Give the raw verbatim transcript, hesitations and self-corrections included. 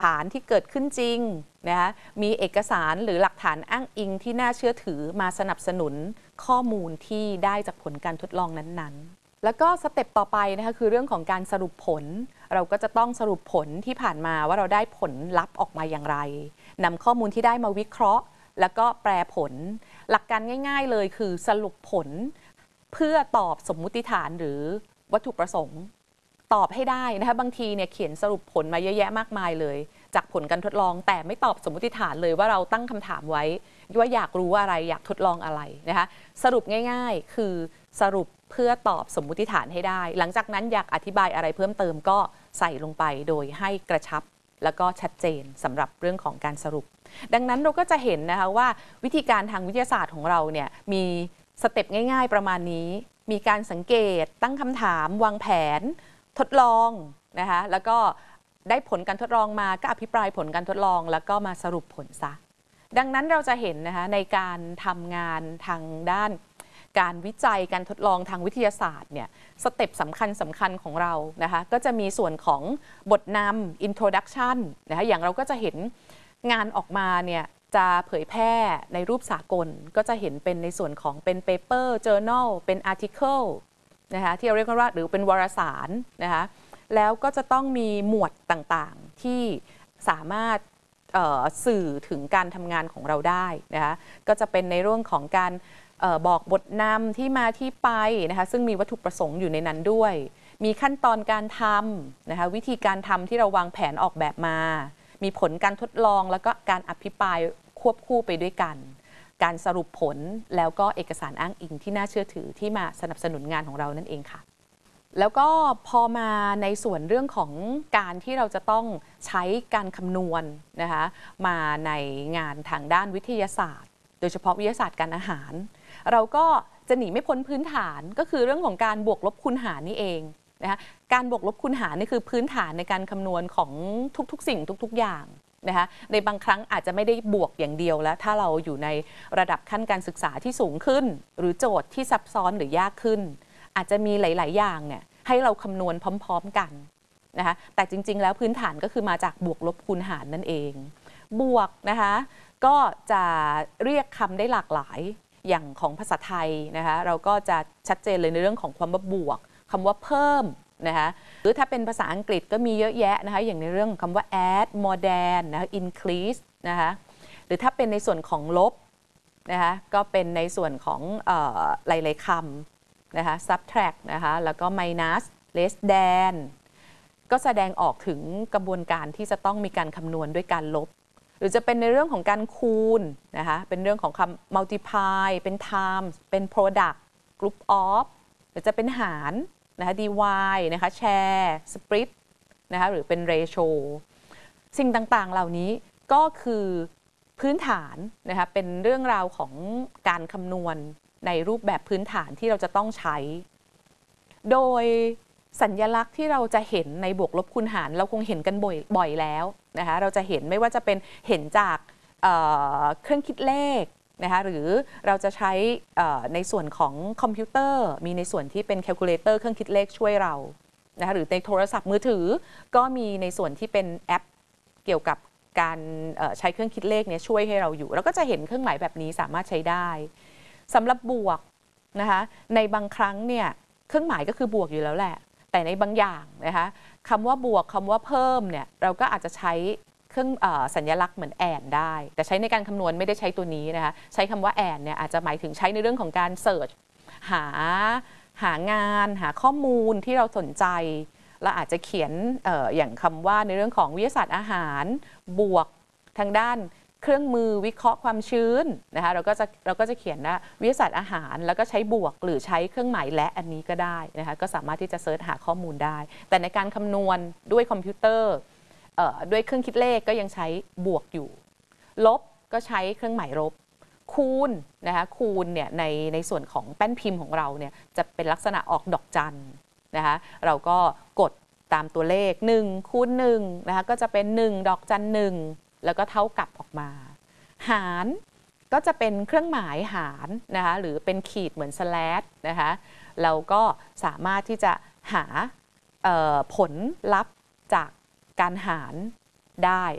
ฐานที่เกิดขึ้นจริงนะคะมีเอกสารหรือหลักฐานอ้างอิงที่น่าเชื่อถือมาสนับสนุนข้อมูลที่ได้จากผลการทดลองนั้นๆแล้วก็สเต็ปต่อไปนะคะคือเรื่องของการสรุปผลเราก็จะต้องสรุปผลที่ผ่านมาว่าเราได้ผลลัพธ์ออกมาอย่างไรนำข้อมูลที่ได้มาวิเคราะห์แล้วก็แปลผลหลักการง่ายๆเลยคือสรุปผลเพื่อตอบสมมุติฐานหรือวัตถุประสงค์ตอบให้ได้นะคะบางทีเนี่ยเขียนสรุปผลมาเยอะแยะมากมายเลยจากผลการทดลองแต่ไม่ตอบสมมุติฐานเลยว่าเราตั้งคำถามไว้ว่าอยากรู้อะไรอยากทดลองอะไรนะคะสรุปง่ายๆคือสรุปเพื่อตอบสมมุติฐานให้ได้หลังจากนั้นอยากอธิบายอะไรเพิ่มเติมก็ใส่ลงไปโดยให้กระชับแล้วก็ชัดเจนสำหรับเรื่องของการสรุปดังนั้นเราก็จะเห็นนะคะว่าวิธีการทางวิทยาศาสตร์ของเราเนี่ยมีสเต็ปง่ายๆประมาณนี้มีการสังเกตตั้งคำถามวางแผนทดลองนะคะแล้วก็ได้ผลการทดลองมาก็อภิปรายผลการทดลองแล้วก็มาสรุปผลซะดังนั้นเราจะเห็นนะคะในการทำงานทางด้านการวิจัยการทดลองทางวิทยาศาสตร์เนี่ยสเต็ปสำคัญสำคัญของเรานะคะก็จะมีส่วนของบทนำ introduction นะคะอย่างเราก็จะเห็นงานออกมาเนี่ยจะเผยแพร่ในรูปสากลก็จะเห็นเป็นในส่วนของเป็น paper journal เป็น article นะคะที่เราเรียกว่าหรือเป็นวารสารนะคะแล้วก็จะต้องมีหมวดต่างๆที่สามารถสื่อถึงการทำงานของเราได้นะคะก็จะเป็นในเรื่องของการออบอกบทนำที่มาที่ไปนะคะซึ่งมีวัตถุประสงค์อยู่ในนั้นด้วยมีขั้นตอนการทำนะคะวิธีการทำที่เราวางแผนออกแบบมามีผลการทดลองแล้วก็การอภิปรายควบคู่ไปด้วยกันการสรุปผลแล้วก็เอกสารอ้างอิงที่น่าเชื่อถือที่มาสนับสนุนงานของเรานั่นเองค่ะแล้วก็พอมาในส่วนเรื่องของการที่เราจะต้องใช้การคำนวณนะคะมาในงานทางด้านวิทยาศาสตร์โดยเฉพาะวิทยาศาสตร์การอาหารเราก็จะหนีไม่พ้นพื้นฐานก็คือเรื่องของการบวกลบคูณหารนี่เองนะคะการบวกลบคูณหารนี่คือพื้นฐานในการคำนวณของทุกๆสิ่งทุกๆอย่างนะคะในบางครั้งอาจจะไม่ได้บวกอย่างเดียวแล้วถ้าเราอยู่ในระดับขั้นการศึกษาที่สูงขึ้นหรือโจทย์ที่ซับซ้อนหรือยากขึ้นอาจจะมีหลายๆอย่างเนี่ยให้เราคำนวณพร้อมๆกันนะคะแต่จริงๆแล้วพื้นฐานก็คือมาจากบวกลบคูณหารนั่นเองบวกนะคะก็จะเรียกคำได้หลากหลายอย่างของภาษาไทยนะคะเราก็จะชัดเจนเลยในเรื่องของความว่าบวกคำว่าเพิ่มนะคะหรือถ้าเป็นภาษาอังกฤษก็มีเยอะแยะนะคะอย่างในเรื่องของคำว่า add more than นะคะ increase นะคะหรือถ้าเป็นในส่วนของลบนะคะก็เป็นในส่วนของหลายๆคำนะคะ subtract นะคะแล้วก็ minus less than ก็แสดงออกถึงกระบวนการที่จะต้องมีการคำนวณด้วยการลบหรือจะเป็นในเรื่องของการคูณนะคะเป็นเรื่องของคำ multiply เป็น times เป็น product group of หรือจะเป็นหารนะคะ divide นะคะ share split นะคะหรือเป็น ratio สิ่งต่างๆเหล่านี้ก็คือพื้นฐานนะคะเป็นเรื่องราวของการคำนวณในรูปแบบพื้นฐานที่เราจะต้องใช้โดยสัญลักษณ์ที่เราจะเห็นในบวกลบคูณหารเราคงเห็นกันบ่อยบ่อยแล้วนะคะเราจะเห็นไม่ว่าจะเป็นเห็นจาก เ, เครื่องคิดเลขนะคะหรือเราจะใช้ในส่วนของคอมพิวเตอร์มีในส่วนที่เป็นแคลคูลเลเตอร์เครื่องคิดเลขช่วยเรานะคะหรือในโทรศัพท์มือถือก็มีในส่วนที่เป็นแอปเกี่ยวกับการใช้เครื่องคิดเลขเนี่ยช่วยให้เราอยู่เราก็จะเห็นเครื่องหมายแบบนี้สามารถใช้ได้สำหรับบวกนะคะในบางครั้งเนี่ยเครื่องหมายก็คือบวกอยู่แล้วแหละแต่ในบางอย่างนะคะคำว่าบวกคำว่าเพิ่มเนี่ยเราก็อาจจะใช้เครื่องอสัญลักษณ์เหมือนแอนได้แต่ใช้ในการคำนวณไม่ได้ใช้ตัวนี้นะคะใช้คำว่าแอนเนี่ยอาจจะหมายถึงใช้ในเรื่องของการเสิร์ชหาหางานหาข้อมูลที่เราสนใจเราอาจจะเขียน อ, อย่างคำว่าในเรื่องของวิทยาศาสตร์อาหารบวกทางด้านเครื่องมือวิเคราะห์ความชื้นนะคะเราก็จะเราก็จะเขียนว่าวิทยาศาสตร์อาหารแล้วก็ใช้บวกหรือใช้เครื่องหมายและอันนี้ก็ได้นะคะก็สามารถที่จะเสิร์ชหาข้อมูลได้แต่ในการคำนวณด้วยคอมพิวเตอร์ด้วยเครื่องคิดเลขก็ยังใช้บวกอยู่ลบก็ใช้เครื่องหมายลบคูณนะคะคูณเนี่ยในในส่วนของแป้นพิมพ์ของเราเนี่ยจะเป็นลักษณะออกดอกจันนะคะเราก็กดตามตัวเลขหนึ่งคูณหนึ่งนะคะก็จะเป็นหนึ่งดอกจันหนึ่งแล้วก็เท่ากับออกมาหารก็จะเป็นเครื่องหมายหารนะคะหรือเป็นขีดเหมือนสแลชนะคะเราก็สามารถที่จะหาผลลัพธ์จากการหารได้